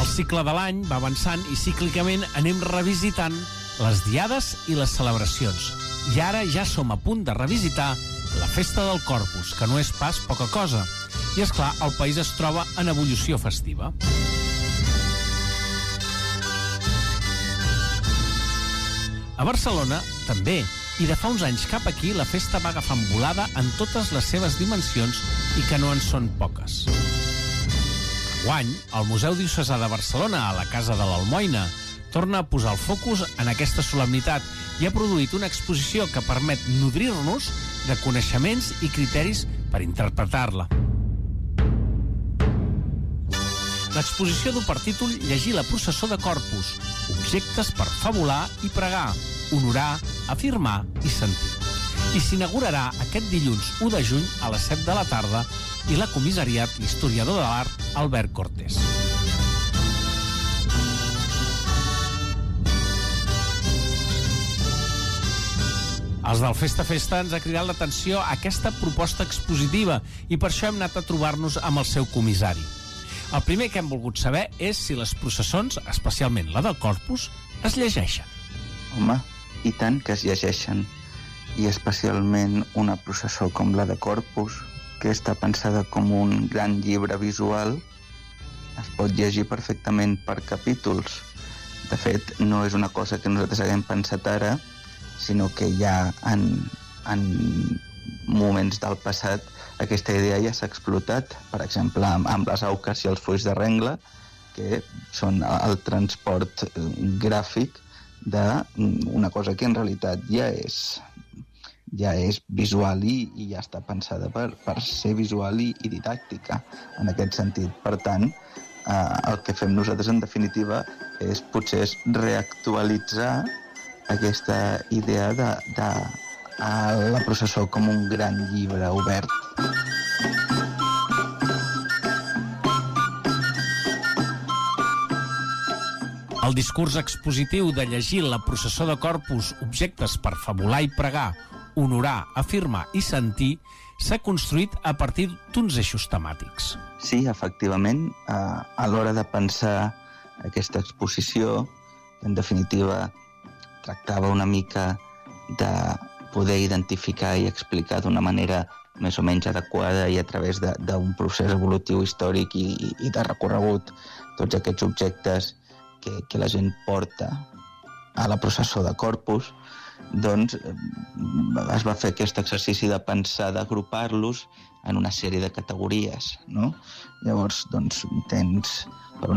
El cicle de l'any va avançant i cíclicament anem revisitant les diades i les celebracions. I ara ja som a punt de revisitar la festa del Corpus, que no és pas poca cosa. I, és clar, el país es troba en ebullició festiva. A Barcelona, també, i de fa uns anys cap aquí, la festa va agafant volada en totes les seves dimensions i que no en són poques. Enguany, el Museu Diocesà de Barcelona, a la Casa de l'Almoina, torna a posar el focus en aquesta solemnitat i ha produït una exposició que permet nodrir-nos de coneixements i criteris per interpretar-la. L'exposició du per títol Llegir la processó de Corpus, objectes per fabular i pregar, honorar, afirmar i sentir. I s'inaugurarà aquest dilluns 1 de juny a les 7 de la tarda i l'ha comissariat l'historiador de l'art Albert Cortés. Els del Festa Festa ens ha cridat l'atenció a aquesta proposta expositiva i per això hem anat a trobar-nos amb el seu comissari. El primer que hem volgut saber és si les processons, especialment la del Corpus, es llegeixen. Home, i tant que es llegeixen. I especialment una processó com la de Corpus, que està pensada com un gran llibre visual, es pot llegir perfectament per capítols. De fet, no és una cosa que nosaltres haguem pensat ara, sinó que ja en moments del passat aquesta idea ja s'ha explotat, per exemple, amb les auques i els fulls de rengla, que són el transport gràfic d'una cosa que en realitat ja és visual i ja està pensada per ser visual i didàctica en aquest sentit. Per tant, el que fem nosaltres en definitiva és potser reactualitzar aquesta idea de la processó com un gran llibre obert. El discurs expositiu de llegir la processó de Corpus, objectes per fabular i pregar, honorar, afirmar i sentir, s'ha construït a partir d'uns eixos temàtics. Sí, efectivament, a l'hora de pensar aquesta exposició, en definitiva, tractava una mica de poder identificar i explicar d'una manera més o menys adequada i a través d'un procés evolutiu històric i de recorregut tots aquests objectes que la gent porta a la processó de Corpus, doncs es va fer aquest exercici de pensar, d'agrupar-los en una sèrie de categories, no? Llavors, doncs, tens